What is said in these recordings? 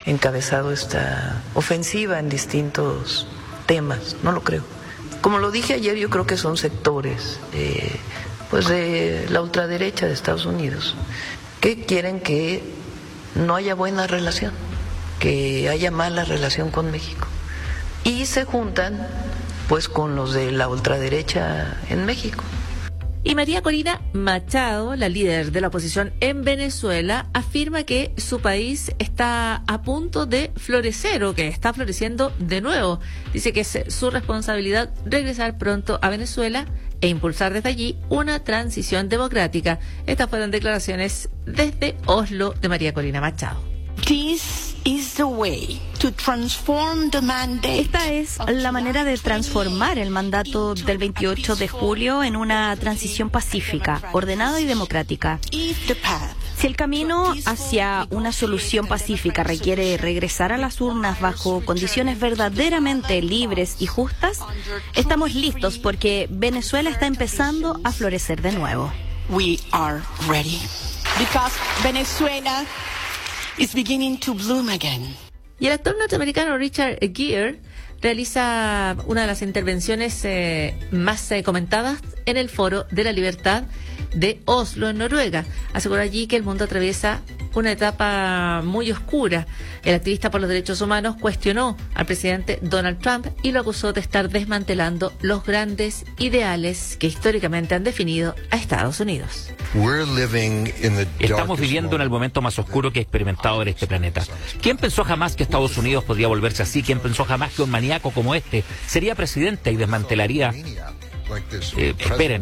encabezado esta ofensiva en distintos temas, no lo creo. Como lo dije ayer, yo creo que son sectores de la ultraderecha de Estados Unidos que quieren que no haya buena relación, que haya mala relación con México, y se juntan pues con los de la ultraderecha en México. Y María Corina Machado, la líder de la oposición en Venezuela, afirma que su país está a punto de florecer o que está floreciendo de nuevo. Dice que es su responsabilidad regresar pronto a Venezuela e impulsar desde allí una transición democrática. Estas fueron declaraciones desde Oslo de María Corina Machado. Esta es la manera de transformar el mandato del 28 de julio en una transición pacífica, ordenada y democrática. Si el camino hacia una solución pacífica requiere regresar a las urnas bajo condiciones verdaderamente libres y justas, estamos listos porque Venezuela está empezando a florecer de nuevo. We are ready because Venezuela is beginning to bloom again. Y el actor norteamericano Richard Gere realiza una de las intervenciones más comentadas en el Foro de la Libertad de Oslo, en Noruega. Aseguró allí que el mundo atraviesa una etapa muy oscura. El activista por los derechos humanos cuestionó al presidente Donald Trump y lo acusó de estar desmantelando los grandes ideales que históricamente han definido a Estados Unidos. Estamos viviendo en el momento más oscuro que he experimentado en este planeta. ¿Quién pensó jamás que Estados Unidos podría volverse así? ¿Quién pensó jamás que un maníaco como este sería presidente y desmantelaría? Esperen.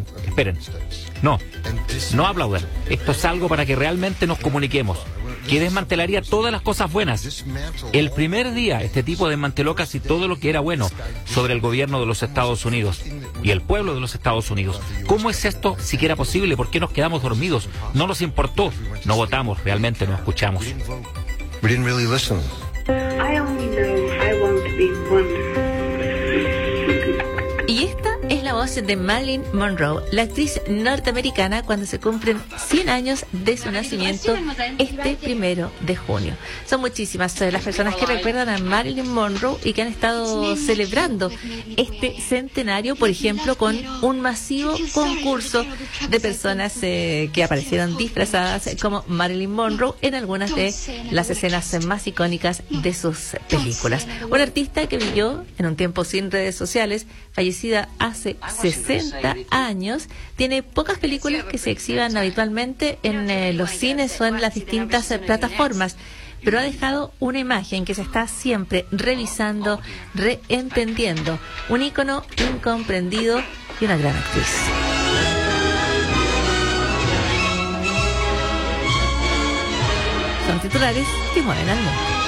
No aplaudan. Esto es algo para que realmente nos comuniquemos. Que desmantelaría todas las cosas buenas. El primer día este tipo desmanteló casi todo lo que era bueno sobre el gobierno de los Estados Unidos y el pueblo de los Estados Unidos. ¿Cómo es esto siquiera posible? ¿Por qué nos quedamos dormidos? No nos importó. No votamos, realmente no escuchamos. We didn't really listen. I only know I want to be wonderful. Y esta es la voz de Marilyn Monroe, la actriz norteamericana, cuando se cumplen 100 años de su nacimiento este 1 de junio. Son muchísimas las personas que recuerdan a Marilyn Monroe y que han estado celebrando este centenario, por ejemplo, con un masivo concurso de personas que aparecieron disfrazadas como Marilyn Monroe en algunas de las escenas más icónicas de sus películas. Una artista que vivió en un tiempo sin redes sociales, fallecida hace 60 años, tiene pocas películas que se exhiban habitualmente en los cines o en las distintas plataformas, pero ha dejado una imagen que se está siempre revisando, reentendiendo, un ícono incomprendido y una gran actriz. Son titulares que mueven al mundo.